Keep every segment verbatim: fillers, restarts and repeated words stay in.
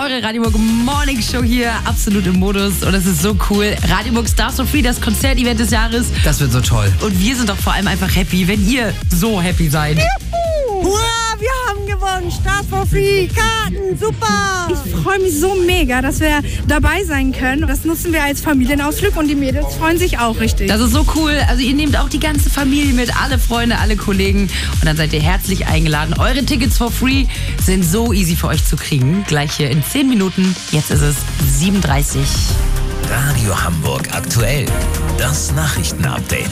Eure Radio Hamburg Morning Show hier, absolut im Modus und es ist so cool. Radio Hamburg Stars for Free, das Konzertevent des Jahres. Das wird so toll. Und wir sind doch vor allem einfach happy, wenn ihr so happy seid. Juhu! Hurra, wir haben gewonnen. Stars for Free, Karten, super. Ich freue mich so mega, dass wir dabei sein können. Das nutzen wir als Familienausflug und die Mädels freuen sich auch richtig. Das ist so cool. Also ihr nehmt auch die ganze Familie mit, alle Freunde, alle Kollegen und dann seid ihr herzlich eingeladen. Eure Tickets for free sind so easy für euch zu kriegen. Gleich hier in zehn Minuten. Jetzt ist es sieben Uhr dreißig. Radio Hamburg aktuell. Das Nachrichtenupdate.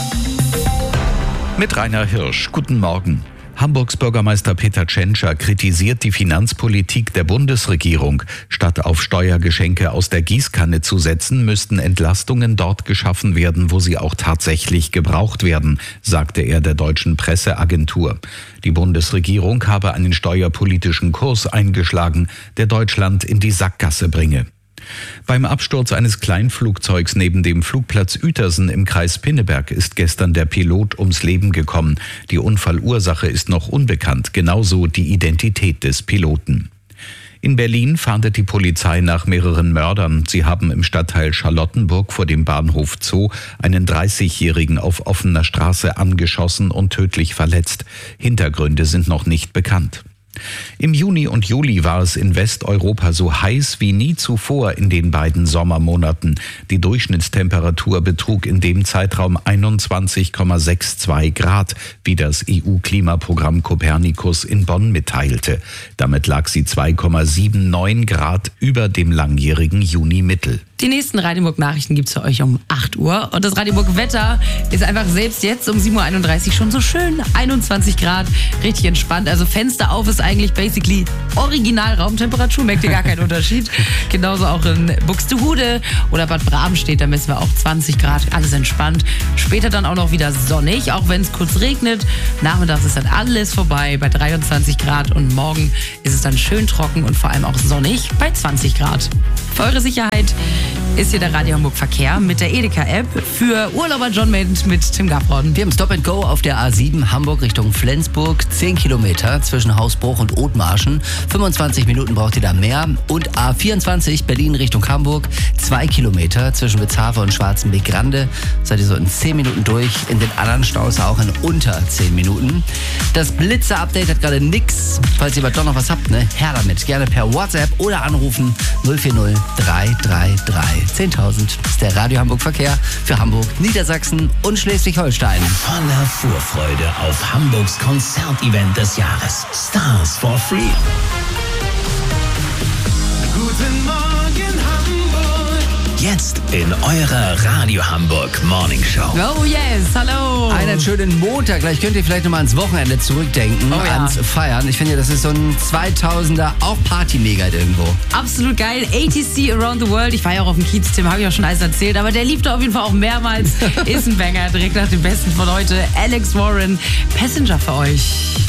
Mit Rainer Hirsch. Guten Morgen. Hamburgs Bürgermeister Peter Tschentscher kritisiert die Finanzpolitik der Bundesregierung. Statt auf Steuergeschenke aus der Gießkanne zu setzen, müssten Entlastungen dort geschaffen werden, wo sie auch tatsächlich gebraucht werden, sagte er der deutschen Presseagentur. Die Bundesregierung habe einen steuerpolitischen Kurs eingeschlagen, der Deutschland in die Sackgasse bringe. Beim Absturz eines Kleinflugzeugs neben dem Flugplatz Uetersen im Kreis Pinneberg ist gestern der Pilot ums Leben gekommen. Die Unfallursache ist noch unbekannt, genauso die Identität des Piloten. In Berlin fahndet die Polizei nach mehreren Mördern. Sie haben im Stadtteil Charlottenburg vor dem Bahnhof Zoo einen dreißigjährigen auf offener Straße angeschossen und tödlich verletzt. Hintergründe sind noch nicht bekannt. Im Juni und Juli war es in Westeuropa so heiß wie nie zuvor in den beiden Sommermonaten. Die Durchschnittstemperatur betrug in dem Zeitraum einundzwanzig Komma zweiundsechzig Grad, wie das E U-Klimaprogramm Copernicus in Bonn mitteilte. Damit lag sie zwei Komma neunundsiebzig Grad über dem langjährigen Juni-Mittel. Die nächsten Radio Hamburg Nachrichten gibt's für euch um acht Uhr. Und das Radio Hamburg Wetter ist einfach selbst jetzt um sieben Uhr einunddreißig schon so schön. einundzwanzig Grad, richtig entspannt. Also Fenster auf ist eigentlich basically original Raumtemperatur. Merkt ihr gar keinen Unterschied. Genauso auch in Buxtehude oder Bad Bramstedt, da messen wir auch zwanzig Grad. Alles entspannt. Später dann auch noch wieder sonnig, auch wenn es kurz regnet. Nachmittags ist dann alles vorbei bei dreiundzwanzig Grad. Und morgen ist es dann schön trocken und vor allem auch sonnig bei zwanzig Grad. Für eure Sicherheit ist hier der Radio Hamburg Verkehr mit der Edeka-App für Urlauber John Made mit Tim Gaffron. Wir haben Stop and Go auf der A sieben Hamburg Richtung Flensburg. zehn Kilometer zwischen Hausbruch und Othmarschen. fünfundzwanzig Minuten braucht ihr da mehr. Und A vierundzwanzig Berlin Richtung Hamburg. zwei Kilometer zwischen Witzhafe und Schwarzenbeck-Grande. Seid ihr so in zehn Minuten durch. In den anderen Staus auch in unter zehn Minuten. Das Blitzer-Update hat gerade nix. Falls ihr aber doch noch was habt, ne, her damit. Gerne per WhatsApp oder anrufen null vier null drei drei drei zehntausend. Das ist der Radio Hamburg Verkehr für Hamburg, Niedersachsen und Schleswig-Holstein. Voller Vorfreude auf Hamburgs Konzertevent des Jahres. Stars for Free. Guten Morgen Hamburg. Jetzt in eurer Radio Hamburg Morning Show. Oh yes, hallo. Einen schönen Montag. Gleich könnt ihr vielleicht nochmal ans Wochenende zurückdenken, Oh ja. ans Feiern. Ich finde, das ist so ein zweitausender auch Party-Mega irgendwo. Absolut geil. A T C Around the World. Ich war ja auch auf dem Kiez, Tim, habe ich auch schon alles erzählt. Aber der lief da auf jeden Fall auch mehrmals. Ist ein Banger. Direkt nach dem Besten von heute. Alex Warren. Passenger für euch.